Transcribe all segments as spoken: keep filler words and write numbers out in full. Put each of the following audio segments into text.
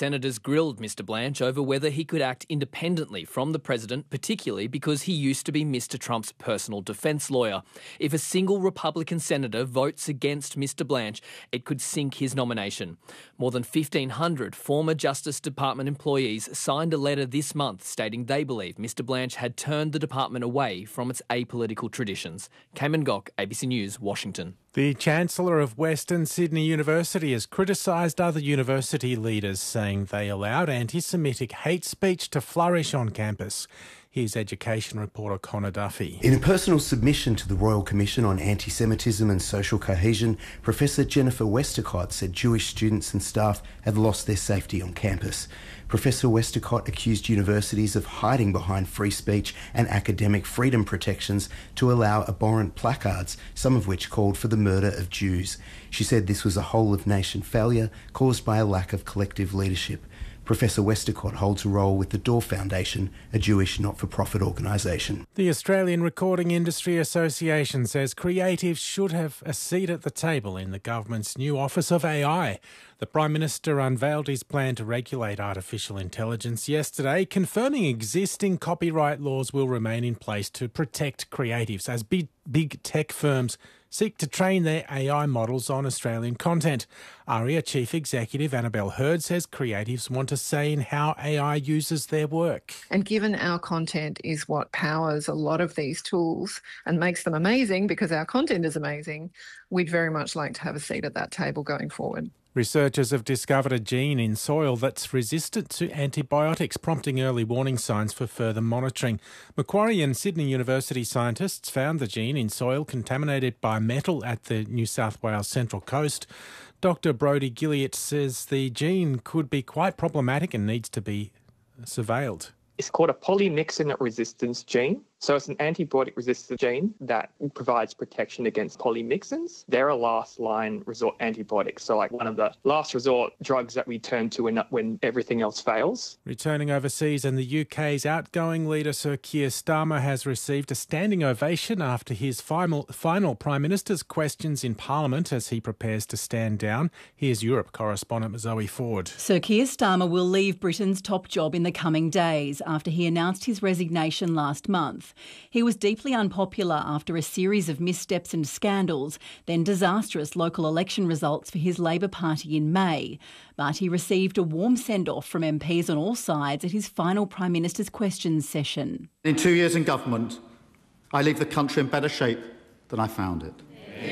senators grilled Mr Blanche over whether he could act independently from the president, particularly because he used to be Mr Trump's personal defence lawyer. If a single Republican senator votes against Mr Blanche, it could sink his nomination. More than fifteen hundred former Justice Department employees signed a letter this month stating they believe Mr Blanche had turned the department away from its apolitical traditions. Cayman Gok, A B C News, Washington. The Chancellor of Western Sydney University has criticised other university leaders, saying they allowed anti-Semitic hate speech to flourish on campus. Here's education reporter Connor Duffy. In a personal submission to the Royal Commission on Anti-Semitism and Social Cohesion, Professor Jennifer Westacott said Jewish students and staff had lost their safety on campus. Professor Westacott accused universities of hiding behind free speech and academic freedom protections to allow abhorrent placards, some of which called for the murder of Jews. She said this was a whole-of-nation failure caused by a lack of collective leadership. Professor Westacott holds a role with the Door Foundation, a Jewish not-for-profit organisation. The Australian Recording Industry Association says creatives should have a seat at the table in the government's new Office of A I. The Prime Minister unveiled his plan to regulate artificial intelligence yesterday, confirming existing copyright laws will remain in place to protect creatives as big, big tech firms seek to train their A I models on Australian content. ARIA Chief Executive Annabelle Hurd says creatives want a say in how A I uses their work. And given our content is what powers a lot of these tools and makes them amazing because our content is amazing, we'd very much like to have a seat at that table going forward. Researchers have discovered a gene in soil that's resistant to antibiotics, prompting early warning signs for further monitoring. Macquarie and Sydney University scientists found the gene in soil contaminated by metal at the New South Wales Central Coast. Doctor Brodie Gilliatt says the gene could be quite problematic and needs to be surveilled. It's called a polymyxin resistance gene. So it's an antibiotic resistant gene that provides protection against polymyxins. They're a last line resort antibiotic. So like one of the last resort drugs that we turn to when, when everything else fails. Returning overseas, and the U K's outgoing leader Sir Keir Starmer has received a standing ovation after his final, final Prime Minister's questions in Parliament as he prepares to stand down. Here's Europe correspondent Zoe Ford. Sir Keir Starmer will leave Britain's top job in the coming days after he announced his resignation last month. He was deeply unpopular after a series of missteps and scandals, then disastrous local election results for his Labor Party in May. But he received a warm send-off from M Ps on all sides at his final Prime Minister's questions session. In two years in government, I leave the country in better shape than I found it.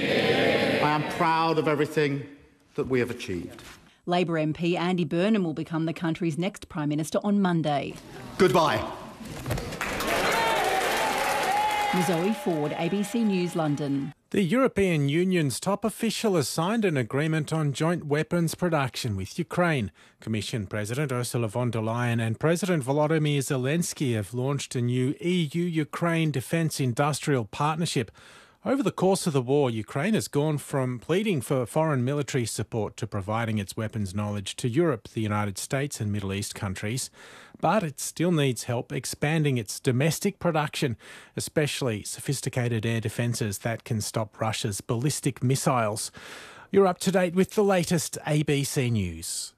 Yeah. I am proud of everything that we have achieved. Labor M P Andy Burnham will become the country's next Prime Minister on Monday. Goodbye. Zoe Ford, A B C News, London. The European Union's top official has signed an agreement on joint weapons production with Ukraine. Commission President Ursula von der Leyen and President Volodymyr Zelensky have launched a new E U-Ukraine defence industrial partnership. Over the course of the war, Ukraine has gone from pleading for foreign military support to providing its weapons knowledge to Europe, the United States and Middle East countries. But it still needs help expanding its domestic production, especially sophisticated air defences that can stop Russia's ballistic missiles. You're up to date with the latest A B C News.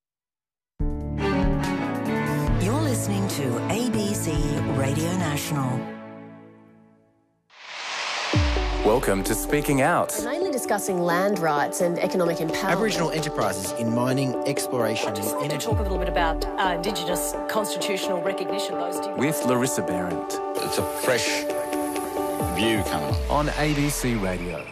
You're listening to A B C Radio National. Welcome to Speaking Out. We're mainly discussing land rights and economic empowerment. Aboriginal enterprises in mining, exploration I just and want energy. to talk a little bit about uh, Indigenous constitutional recognition. Those With Larissa Behrendt. It's a fresh view coming on A B C Radio.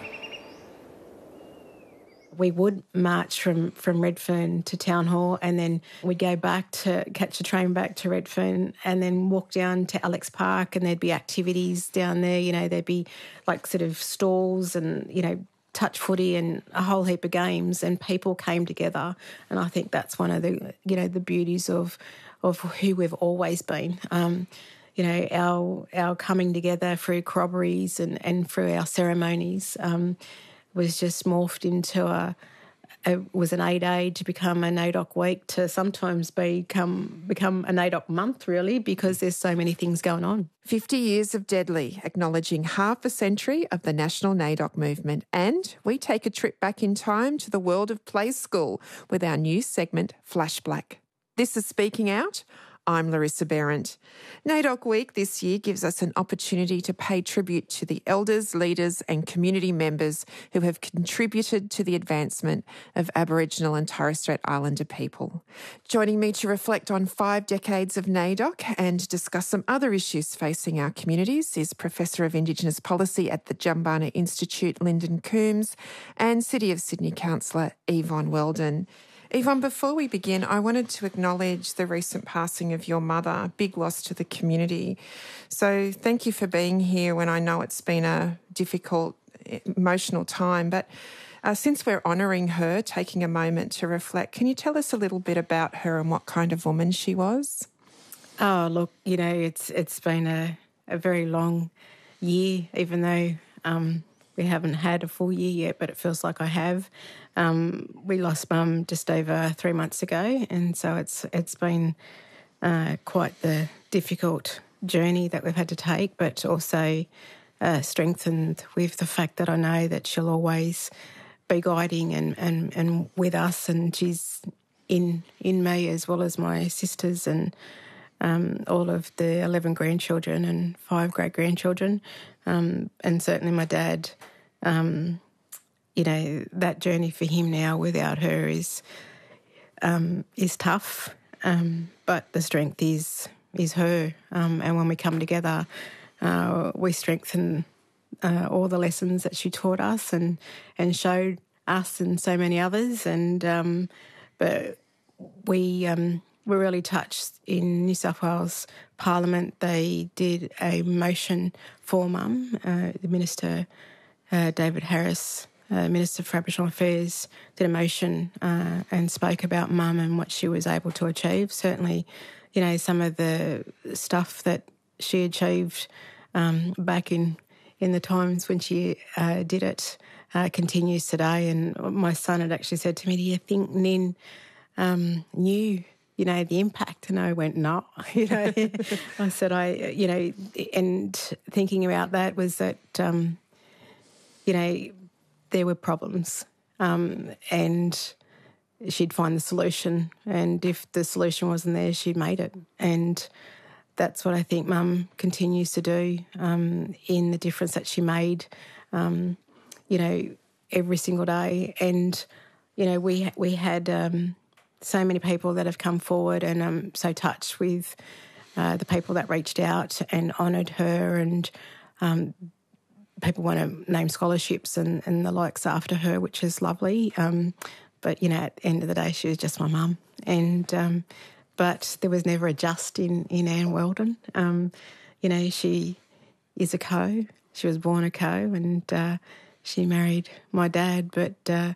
We would march from, from Redfern to Town Hall, and then we'd go back to catch a train back to Redfern and then walk down to Alex Park, and there'd be activities down there. You know, there'd be like sort of stalls and, you know, touch footy and a whole heap of games, and people came together. And I think that's one of the, you know, the beauties of of who we've always been. Um, you know, our our coming together through corroborees and, and through our ceremonies um, was just morphed into a, a was an A-Day to become a NAIDOC week to sometimes become become a NAIDOC month, really, because there's so many things going on. fifty years of Deadly, acknowledging half a century of the national NAIDOC movement. And we take a trip back in time to the world of Play School with our new segment, Flash Black. This is Speaking Out. I'm Larissa Behrendt. NAIDOC Week this year gives us an opportunity to pay tribute to the elders, leaders and community members who have contributed to the advancement of Aboriginal and Torres Strait Islander people. Joining me to reflect on five decades of NAIDOC and discuss some other issues facing our communities is Professor of Indigenous Policy at the Jumbunna Institute, Lyndon Coombs, and City of Sydney Councillor Yvonne Weldon. Yvonne, before we begin, I wanted to acknowledge the recent passing of your mother, big loss to the community. So thank you for being here when I know it's been a difficult, emotional time. But uh, since we're honouring her, taking a moment to reflect, can you tell us a little bit about her and what kind of woman she was? Oh, look, you know, it's it's been a, a very long year, even though um, we haven't had a full year yet, but it feels like I have. Um, we lost Mum just over three months ago, and so it's it's been uh, quite the difficult journey that we've had to take, but also uh, strengthened with the fact that I know that she'll always be guiding and, and, and with us, and she's in in me as well as my sisters and um, all of the eleven grandchildren and five great-grandchildren, um, and certainly my dad. Um, You know, that journey for him now without her is um, is tough, um, but the strength is is her. Um, and when we come together, uh, we strengthen uh, all the lessons that she taught us and and showed us and so many others. And um, but we um, were really touched in New South Wales Parliament. They did a motion for Mum. Uh, the Minister uh, David Harris. Uh, Minister for Aboriginal Affairs did a motion uh, and spoke about Mum and what she was able to achieve. Certainly, you know, some of the stuff that she achieved um, back in, in the times when she uh, did it uh, continues today. And my son had actually said to me, do you think Nin um, knew, you know, the impact? And I went, no. You know, I said, I, you know, and thinking about that was that, um, you know, there were problems um, and she'd find the solution, and if the solution wasn't there, she'd made it. And that's what I think Mum continues to do um, in the difference that she made, um, you know, every single day. And, you know, we we had um, so many people that have come forward, and I'm so touched with uh, the people that reached out and honoured her, and um people want to name scholarships and, and the likes after her, which is lovely. Um, but, you know, at the end of the day, she was just my mum. And um, but there was never a just in, in Anne Weldon. Um, you know, she is a co. She was born a co, and uh, she married my dad. But uh,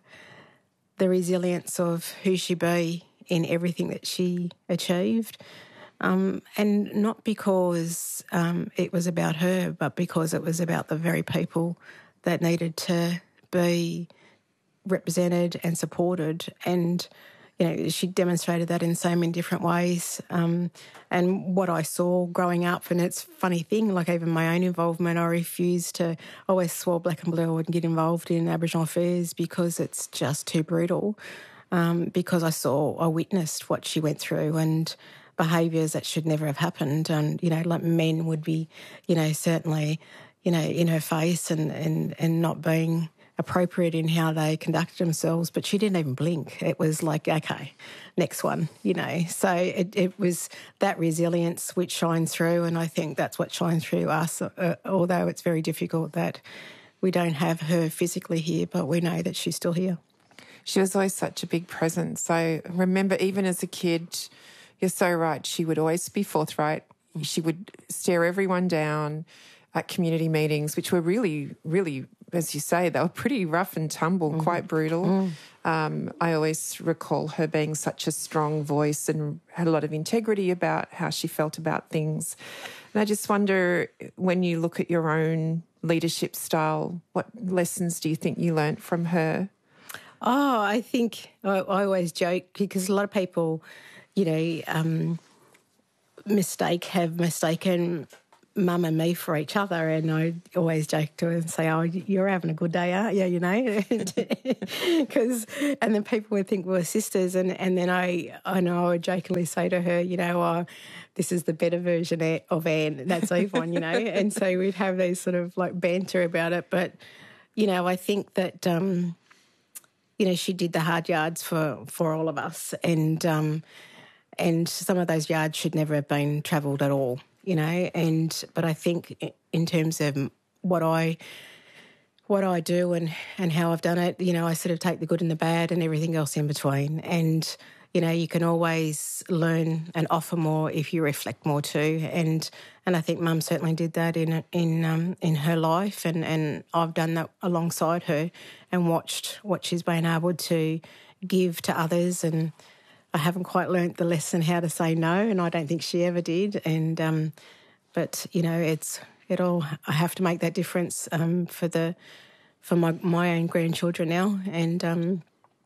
the resilience of who she be in everything that she achieved, Um, and not because um, it was about her, but because it was about the very people that needed to be represented and supported. And, you know, she demonstrated that in so many different ways. Um, and what I saw growing up, and it's a funny thing, like even my own involvement, I refused to, I always swore black and blue I wouldn't get involved in Aboriginal affairs because it's just too brutal, um, because I saw, I witnessed what she went through and behaviours that should never have happened. And, you know, like men would be, you know, certainly, you know, in her face and, and, and not being appropriate in how they conducted themselves, but she didn't even blink. It was like, okay, next one, you know. So it, it was that resilience which shines through, and I think that's what shines through us, uh, although it's very difficult that we don't have her physically here, but we know that she's still here. She was always such a big presence. So remember, even as a kid, you're so right, she would always be forthright. She would stare everyone down at community meetings, which were really, really, as you say, they were pretty rough and tumble, mm. quite brutal. Mm. Um, I always recall her being such a strong voice and had a lot of integrity about how she felt about things. And I just wonder, when you look at your own leadership style, what lessons do you think you learnt from her? Oh, I think I, I always joke because a lot of people, you know, um, mistake have mistaken Mum and me for each other, and I always joke to her and say, "Oh, you're having a good day, aren't you?" You know, because and then people would think we were sisters, and, and then I I know I would jokingly say to her, you know, "Oh, this is the better version of Anne. That's Yvonne," you know, and so we'd have these sort of like banter about it. But you know, I think that um, you know she did the hard yards for for all of us, and um, and some of those yards should never have been travelled at all. You know, and but I think in terms of what I what I do and, and how I've done it, you know, I sort of take the good and the bad and everything else in between. And, you know, you can always learn and offer more if you reflect more too. And and I think Mum certainly did that in in um, in her life, and, and I've done that alongside her and watched what she's been able to give to others. And I haven't quite learnt the lesson how to say no, and I don't think she ever did. And um, but you know, it's it all. I have to make that difference um, for the for my my own grandchildren now, and um,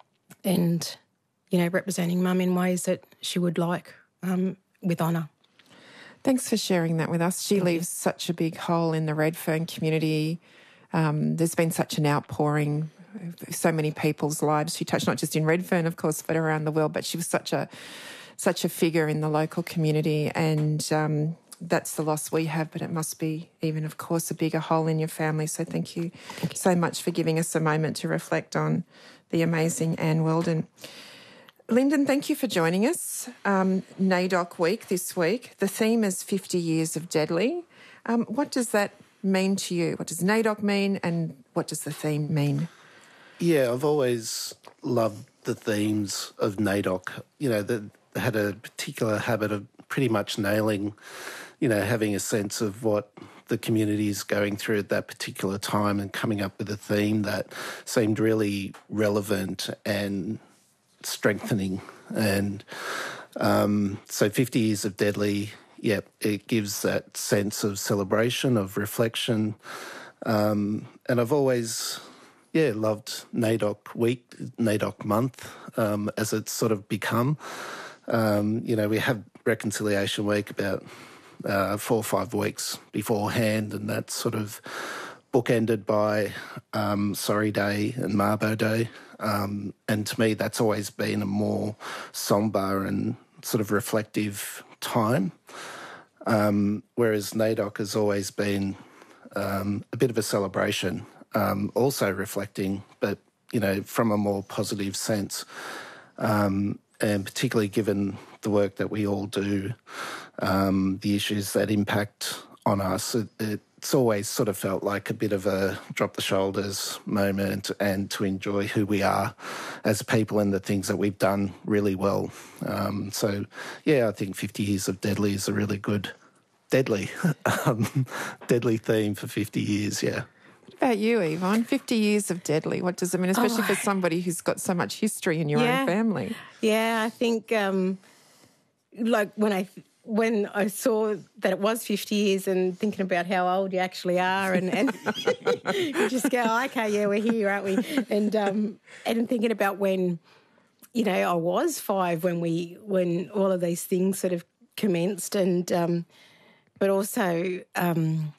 and you know, representing Mum in ways that she would like um, with honour. Thanks for sharing that with us. She Thank leaves you. Such a big hole in the Redfern community. Um, there's been such an outpouring. So many people's lives. She touched not just in Redfern, of course, but around the world. But she was such a such a figure in the local community, and um, that's the loss we have. But it must be even, of course, a bigger hole in your family. So thank you, thank you. so much for giving us a moment to reflect on the amazing Anne Weldon. Lyndon, thank you for joining us. Um, NAIDOC Week this week. The theme is fifty years of Deadly. Um, what does that mean to you? What does NAIDOC mean, and what does the theme mean? Yeah, I've always loved the themes of NAIDOC. You know, they had a particular habit of pretty much nailing, you know, having a sense of what the community is going through at that particular time and coming up with a theme that seemed really relevant and strengthening. And um, so fifty years of Deadly, yeah, it gives that sense of celebration, of reflection. Um, and I've always... Yeah, loved NAIDOC Week, NAIDOC Month, um, as it's sort of become. Um, you know, we have Reconciliation Week about uh, four or five weeks beforehand, and that's sort of bookended by um, Sorry Day and Mabo Day. Um, and to me, that's always been a more sombre and sort of reflective time, um, whereas NAIDOC has always been um, a bit of a celebration. Um, also reflecting, but, you know, from a more positive sense, um, and particularly given the work that we all do, um, the issues that impact on us, it, it's always sort of felt like a bit of a drop the shoulders moment and to enjoy who we are as people and the things that we've done really well. Um, so, yeah, I think fifty years of Deadly is a really good, deadly, um, deadly theme for fifty years, yeah. What about you, Yvonne? fifty years of Deadly. What does it mean, especially oh. for somebody who's got so much history in your yeah. own family? Yeah, I think, um, like, when I when I saw that it was fifty years and thinking about how old you actually are and, and you just go, oh, okay, yeah, we're here, aren't we? And um, and thinking about when, you know, I was five when we when all of these things sort of commenced, and um, but also... Um,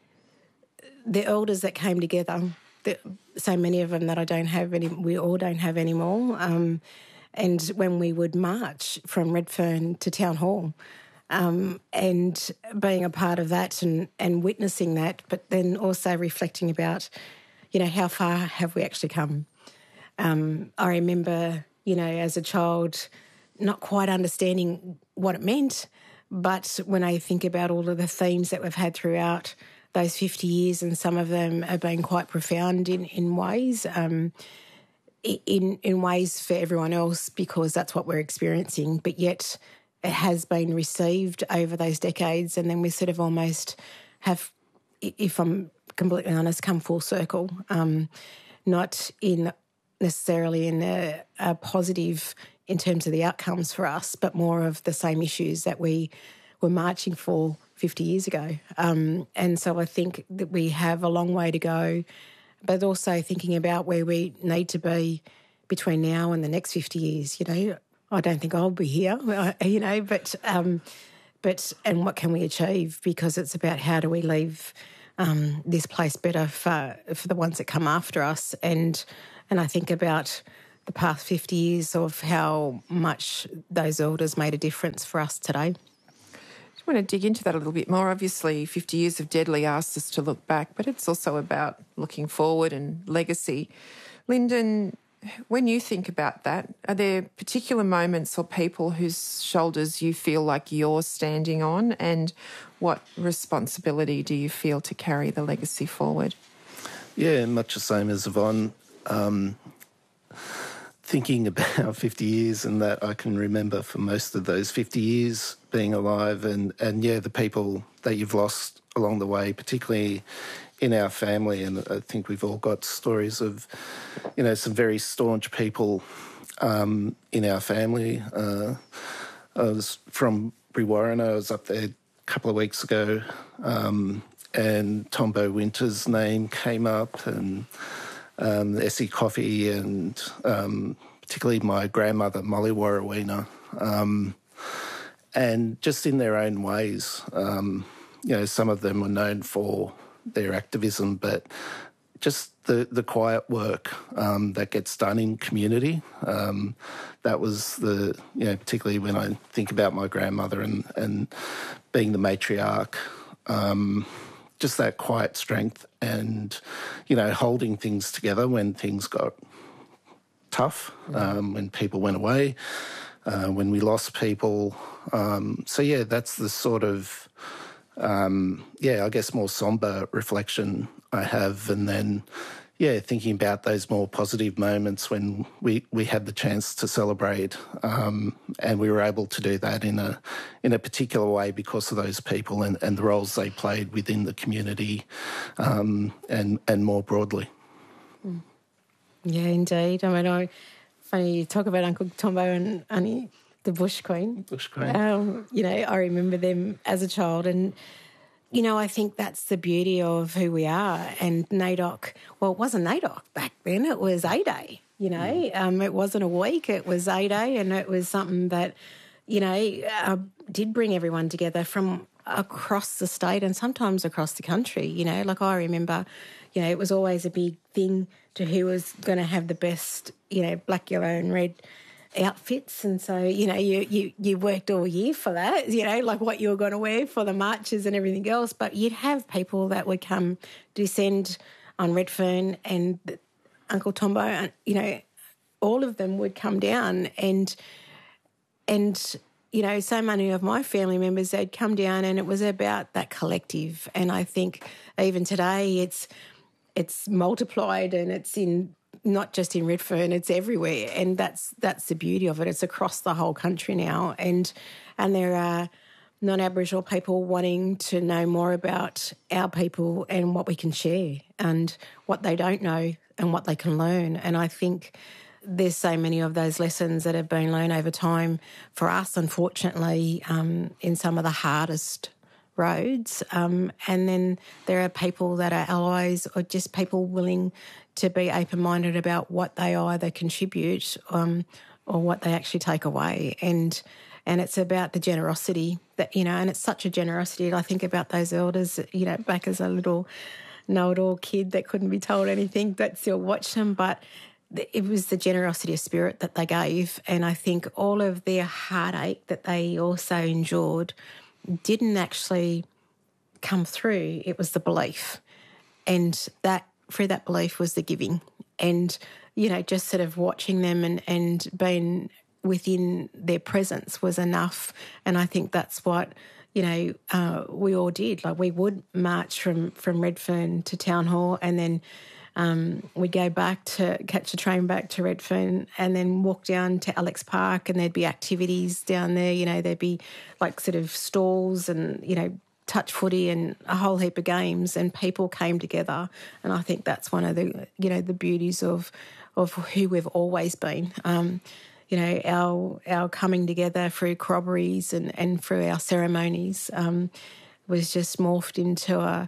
the elders that came together, the, so many of them that I don't have any, we all don't have anymore. Um, and when we would march from Redfern to Town Hall, um, and being a part of that and, and witnessing that, but then also reflecting about, you know, how far have we actually come? Um, I remember, you know, as a child, not quite understanding what it meant, but when I think about all of the themes that we've had throughout those fifty years, and some of them have been quite profound in, in ways, um, in in ways for everyone else because that's what we're experiencing, but yet it has been received over those decades, and then we sort of almost have, if I'm completely honest, come full circle, um, not in necessarily in a, a positive in terms of the outcomes for us, but more of the same issues that we were marching for fifty years ago. Um, and so I think that we have a long way to go, but also thinking about where we need to be between now and the next fifty years. You know, I don't think I'll be here, you know, but um, but and what can we achieve? Because it's about how do we leave um, this place better for for the ones that come after us. And and I think about the past fifty years of how much those elders made a difference for us today. I want to dig into that a little bit more. Obviously, fifty years of Deadly asks us to look back, but it's also about looking forward and legacy. Lyndon, when you think about that, are there particular moments or people whose shoulders you feel like you're standing on, and what responsibility do you feel to carry the legacy forward? Yeah, much the same as Yvonne. Um, thinking about fifty years, and that I can remember for most of those fifty years being alive, and, and yeah, the people that you've lost along the way, particularly in our family. And I think we've all got stories of, you know, some very staunch people um, in our family. Uh, I was from Brewarrina. I was up there a couple of weeks ago, um, and Tombo Winter's name came up, and um, Essie Coffey, and um, particularly my grandmother, Molly Warrawina, um, and just in their own ways. Um, you know, some of them were known for their activism, but just the, the quiet work um, that gets done in community. Um, that was the, you know, particularly when I think about my grandmother and, and being the matriarch, um, just that quiet strength and, you know, holding things together when things got tough, um, when people went away, uh, when we lost people. Um, so, yeah, that's the sort of, um, yeah, I guess more sombre reflection I have. And then, yeah, thinking about those more positive moments when we, we had the chance to celebrate, um, and we were able to do that in a in a particular way because of those people and, and the roles they played within the community, um, and, and more broadly. Yeah, indeed. I mean, I, funny you talk about Uncle Tombo and Annie, the Bush Queen. Bush Queen. Um, you know, I remember them as a child, and you know, I think that's the beauty of who we are. And NAIDOC, well, it wasn't NAIDOC back then, it was A-Day, you know. Mm. Um, it wasn't a week, it was A-Day, and it was something that, you know, uh, did bring everyone together from across the state and sometimes across the country, you know. Like I remember, you know, it was always a big thing to who was going to have the best, you know, black, yellow and red outfits, and so, you know, you, you, you worked all year for that, you know, like what you were going to wear for the marches and everything else, but you'd have people that would come descend on Redfern, and Uncle Tombo, and, you know, all of them would come down, and, and you know, so many of my family members, they'd come down, and it was about that collective, and I think even today it's it's multiplied, and it's in not just in Redfern, it's everywhere, and that's that's the beauty of it. It's across the whole country now, and and there are non-Aboriginal people wanting to know more about our people and what we can share and what they don't know and what they can learn. And I think there's so many of those lessons that have been learned over time for us, unfortunately, um, in some of the hardest roads. Um, and then there are people that are allies or just people willing to be open-minded about what they either contribute um, or what they actually take away. And and it's about the generosity that, you know, and it's such a generosity. I think about those elders, you know, back as a little know-it-all kid that couldn't be told anything but still watched them. But it was the generosity of spirit that they gave. And I think all of their heartache that they also endured didn't actually come through. It was the belief. And that through that belief was the giving. And, you know, just sort of watching them and, and being within their presence was enough. And I think that's what, you know, uh, we all did. Like we would march from, from Redfern to Town Hall, and then um, we'd go back to catch a train back to Redfern and then walk down to Alex Park, and there'd be activities down there. You know, there'd be like sort of stalls and, you know, touch footy and a whole heap of games, and people came together. And I think that's one of the, you know, the beauties of of who we've always been. Um, you know, our our coming together through corroborees and, and through our ceremonies um, was just morphed into a,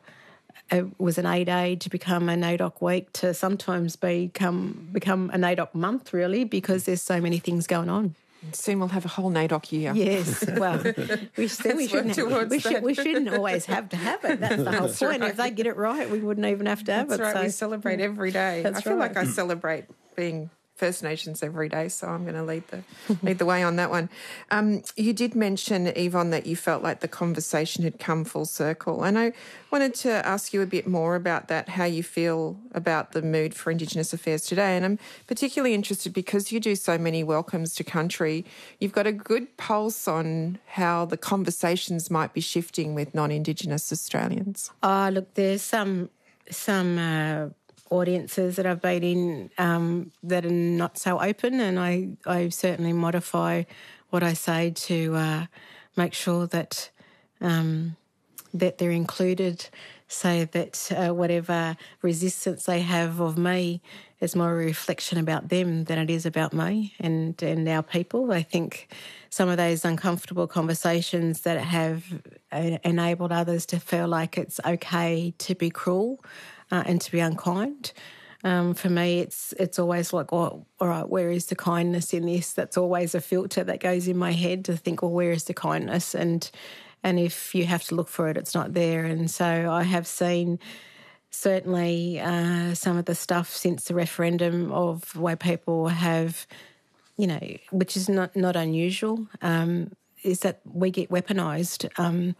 a was an A-Day to become a NAIDOC week to sometimes become become a NAIDOC month, really, because there's so many things going on. Soon we'll have a whole NAIDOC year. Yes, well, we, still, we, shouldn't have, we, should, we shouldn't always have to have it. That's the whole That's point. Right. If they get it right, we wouldn't even have to have That's it. That's right, so. we celebrate every day. That's I feel right. like I celebrate being First Nations every day, so I'm going to lead the lead the way on that one. Um, you did mention, Yvonne, that you felt like the conversation had come full circle, and I wanted to ask you a bit more about that, how you feel about the mood for Indigenous affairs today. And I'm particularly interested because you do so many welcomes to country. You've got a good pulse on how the conversations might be shifting with non-Indigenous Australians. Oh, look, there's some some. Uh, audiences that I've been in um, that are not so open, and I, I certainly modify what I say to uh, make sure that um, that they're included, so that uh, whatever resistance they have of me is more a reflection about them than it is about me and, and our people. I think some of those uncomfortable conversations that have enabled others to feel like it's okay to be cruel Uh, and to be unkind. Um, for me, it's it's always like, oh, all right, where is the kindness in this? That's always a filter that goes in my head to think, well, where is the kindness? And and if you have to look for it, it's not there. And so I have seen certainly uh, some of the stuff since the referendum of where people have, you know, which is not, not unusual, um, is that we get weaponised um,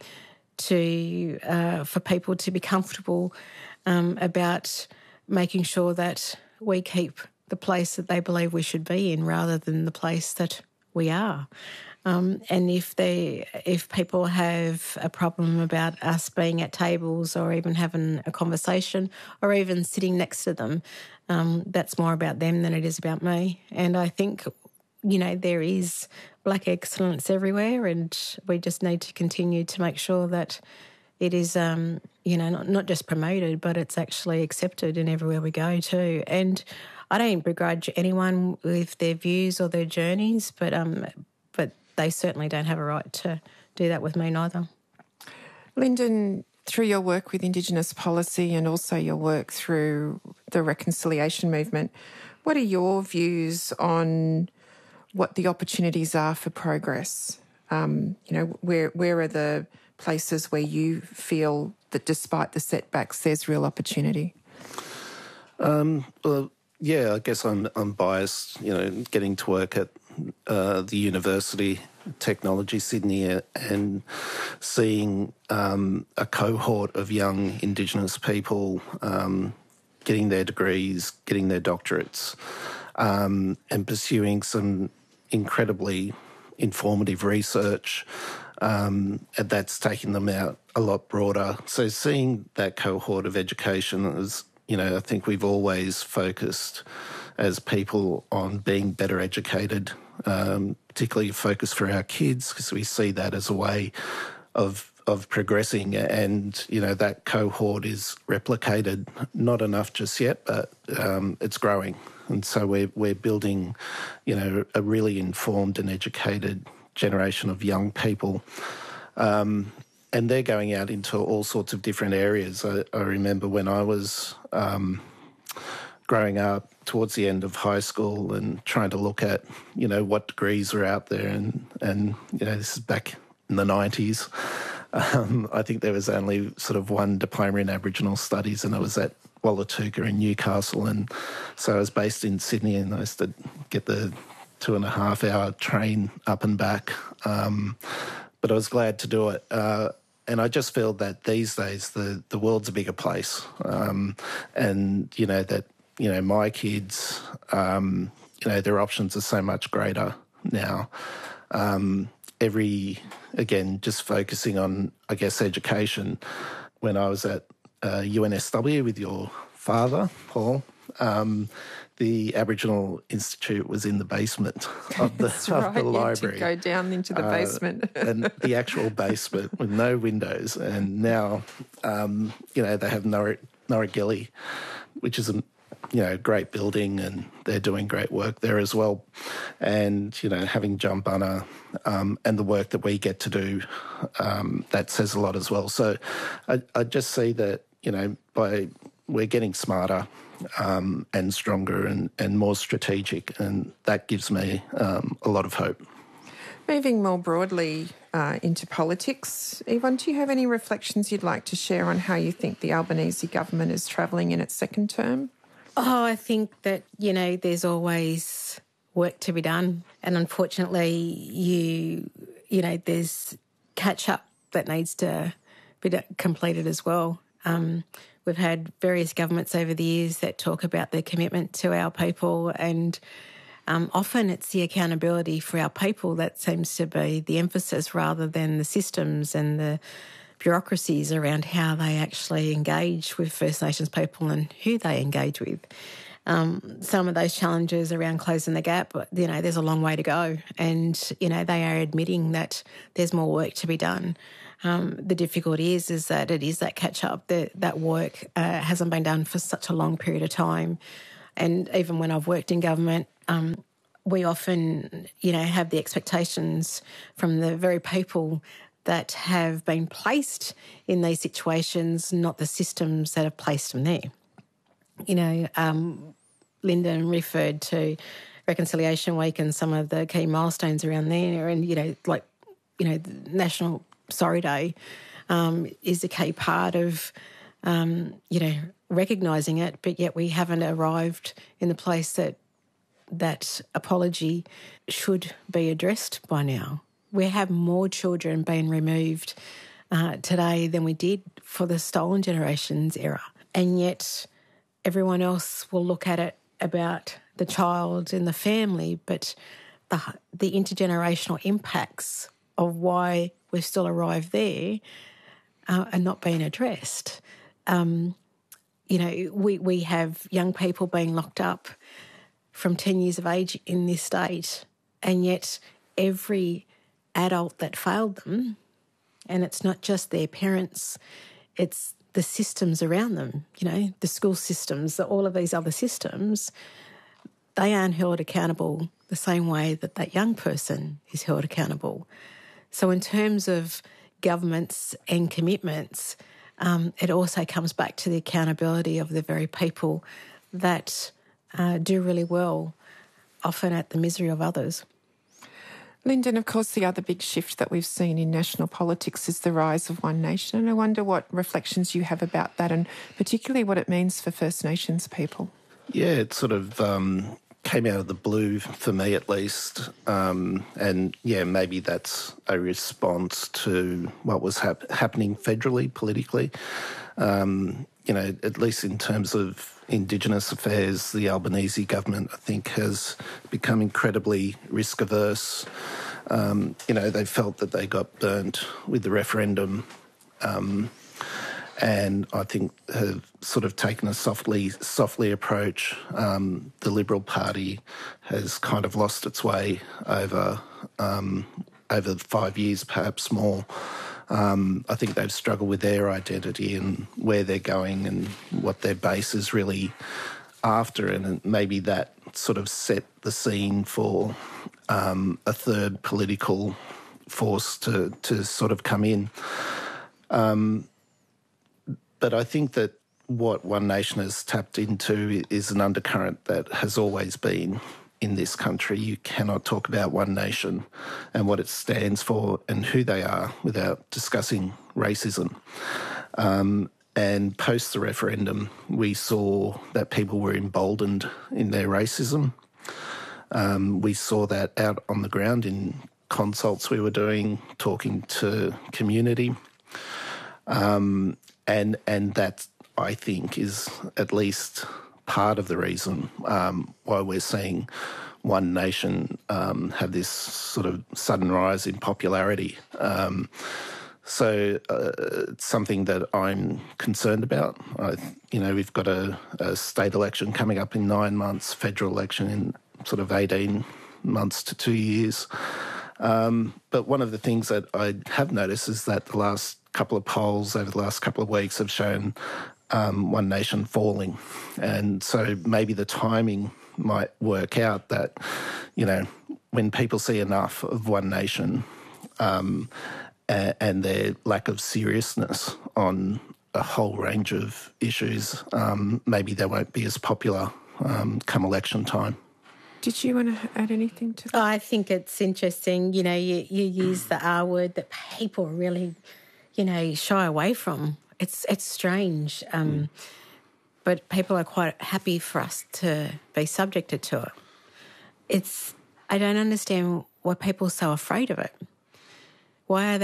to uh, for people to be comfortable Um, about making sure that we keep the place that they believe we should be in rather than the place that we are. Um, and if they, if people have a problem about us being at tables or even having a conversation or even sitting next to them, um, that's more about them than it is about me. And I think, you know, there is black excellence everywhere, and we just need to continue to make sure that it is, um, you know, not, not just promoted, but it's actually accepted in everywhere we go too. And I don't begrudge anyone with their views or their journeys, but um, but they certainly don't have a right to do that with me neither. Lyndon, through your work with Indigenous policy and also your work through the reconciliation movement, what are your views on what the opportunities are for progress? Um, you know, where where are the places where you feel that despite the setbacks, there's real opportunity? Um, well, yeah, I guess I'm I'm biased, you know, getting to work at uh, the University Technology Sydney and seeing um, a cohort of young Indigenous people um, getting their degrees, getting their doctorates, um, and pursuing some incredibly informative research. Um, and that's taken them out a lot broader. So seeing that cohort of education is, you know, I think we've always focused as people on being better educated, um, particularly focus for our kids, because we see that as a way of of progressing. And, you know, that cohort is replicated, not enough just yet, but um, it's growing. And so we're, we're building, you know, a really informed and educated generation of young people. Um, and they're going out into all sorts of different areas. I, I remember when I was um, growing up towards the end of high school and trying to look at, you know, what degrees are out there. And, and you know, this is back in the nineties. Um, I think there was only sort of one diploma in Aboriginal Studies, and it was at Wallatuka in Newcastle. And so I was based in Sydney, and I used to get the two and a half hour train up and back. Um, but I was glad to do it. Uh, and I just feel that these days the, the world's a bigger place. Um, and, you know, that, you know, my kids, um, you know, their options are so much greater now. Um, every, again, just focusing on, I guess, education. When I was at uh, U N S W with your father, Paul, um, the Aboriginal Institute was in the basement of the, That's of right, the you library. had to go down into the basement. Uh, and the actual basement with no windows. And now, um, you know, they have Nor- Norrigilly, which is a, you know, great building, and they're doing great work there as well. And, you know, having Jumbunna um, and the work that we get to do, um, that says a lot as well. So I, I just see that, you know, by we're getting smarter um, and stronger and, and more strategic, and that gives me um, a lot of hope. Moving more broadly uh, into politics, Yvonne, do you have any reflections you'd like to share on how you think the Albanese government is travelling in its second term? Oh, I think that, you know, there's always work to be done. And unfortunately, you, you know, there's catch-up that needs to be completed as well. Um, we've had various governments over the years that talk about their commitment to our people, and um, often it's the accountability for our people that seems to be the emphasis rather than the systems and the bureaucracies around how they actually engage with First Nations people and who they engage with. Um, some of those challenges around closing the gap, you know, there's a long way to go, and, you know, they are admitting that there's more work to be done. Um, the difficulty is is that it is that catch-up, that, that work uh, hasn't been done for such a long period of time. And even when I've worked in government, um, we often, you know, have the expectations from the very people that have been placed in these situations, not the systems that have placed them there. You know, um, Lyndon referred to Reconciliation Week and some of the key milestones around there, and, you know, like, you know, the National Sorry Day um, is a key part of, um, you know, recognising it, but yet we haven't arrived in the place that that apology should be addressed by now. We have more children being removed uh, today than we did for the Stolen Generations era, and yet everyone else will look at it about the child and the family, but the, the intergenerational impacts of why we've still arrived there uh, are not being addressed. Um, you know, we, we have young people being locked up from ten years of age in this state, and yet every adult that failed them, and it's not just their parents, it's the systems around them, you know, the school systems, all of these other systems, they aren't held accountable the same way that that young person is held accountable. So in terms of governments and commitments, um, it also comes back to the accountability of the very people that uh, do really well, often at the misery of others. Lyndon, of course, the other big shift that we've seen in national politics is the rise of One Nation, and I wonder what reflections you have about that, and particularly what it means for First Nations people. Yeah, it sort of um, came out of the blue, for me at least, um, and yeah, maybe that's a response to what was hap- happening federally, politically. Um, you know, at least in terms of Indigenous affairs, the Albanese government, I think, has become incredibly risk-averse. Um, you know, they felt that they got burnt with the referendum, um, and I think have sort of taken a softly, softly approach. Um, the Liberal Party has kind of lost its way over um, over five years, perhaps more. Um, I think they've struggled with their identity and where they're going and what their base is really after, and maybe that sort of set the scene for um, a third political force to, to sort of come in. Um, but I think that what One Nation has tapped into is an undercurrent that has always been in this country. You cannot talk about One Nation and what it stands for and who they are without discussing racism. Um, and post the referendum, we saw that people were emboldened in their racism. Um, we saw that out on the ground in consults we were doing, talking to community. Um, and, and that, I think, is at least part of the reason um, why we're seeing One Nation um, have this sort of sudden rise in popularity. Um, so uh, it's something that I'm concerned about. I, you know, we've got a, a state election coming up in nine months, federal election in sort of eighteen months to two years. Um, but one of the things that I have noticed is that the last couple of polls over the last couple of weeks have shown Um, One Nation falling. And so maybe the timing might work out that, you know, when people see enough of One Nation um, and, and their lack of seriousness on a whole range of issues, um, maybe they won't be as popular um, come election time. Did you want to add anything to that? Oh, I think it's interesting. You know, you, you use the R word that people really, you know, shy away from. It's it's strange, um, mm. but people are quite happy for us to be subjected to it. It's I don't understand why people are so afraid of it. Why are they